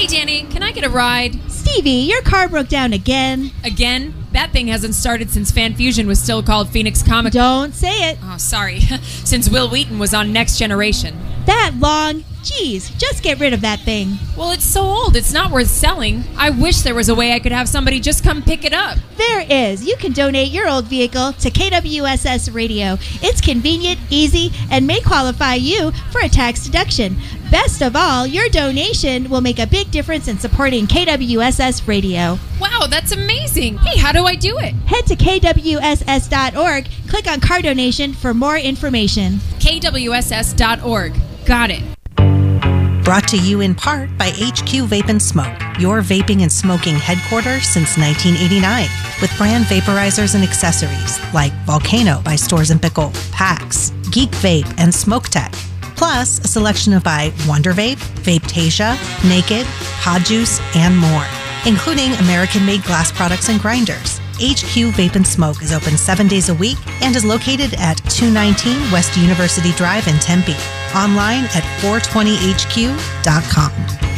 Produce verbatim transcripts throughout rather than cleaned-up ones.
Hey, Danny, can I get a ride? Stevie, your car broke down again. Again? That thing hasn't started since Fan Fusion was still called Phoenix Comic. Don't say it. Oh, sorry. Since Will Wheaton was on Next Generation. That long? Jeez, just get rid of that thing. Well, it's so old, it's not worth selling. I wish there was a way I could have somebody just come pick it up. There is. You can donate your old vehicle to K W S S Radio. It's convenient, easy, and may qualify you for a tax deduction. Best of all, your donation will make a big difference in supporting K W S S Radio. Wow, that's amazing. Hey, how do I do it? Head to K W S S dot org, click on car donation for more information. K W S S dot org. Got it. Brought to you in part by H Q Vape and Smoke, your vaping and smoking headquarters since nineteen eighty-nine, with brand vaporizers and accessories like Volcano by Stores and Pickle, PAX, Geek Vape, and Smoke Tech. Plus, a selection of by Wonder Vape, Vapetasia, Naked, Pod Juice, and more, including American-made glass products and grinders. H Q Vape and Smoke is open seven days a week and is located at two nineteen West University Drive in Tempe. Online at four twenty H Q dot com.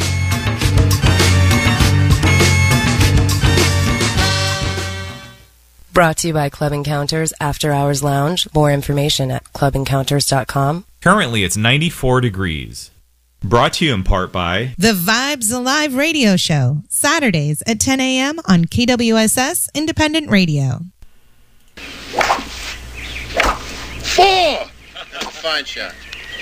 Brought to you by Club Encounters After Hours Lounge. More information at club encounters dot com. Currently, it's ninety-four degrees. Brought to you in part by The Vibes Alive Radio Show, Saturdays at ten a.m. on K W S S Independent Radio. Four! Fine shot.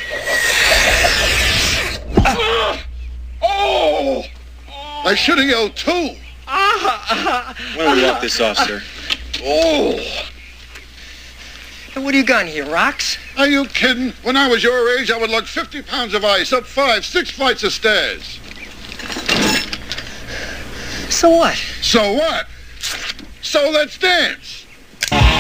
Oh! I should have yelled two. Why don't we walk this off, sir? Oh! Hey, what do you got in here, rocks? Are you kidding? When I was your age, I would lug fifty pounds of ice up five, six flights of stairs. So what? So what? So let's dance.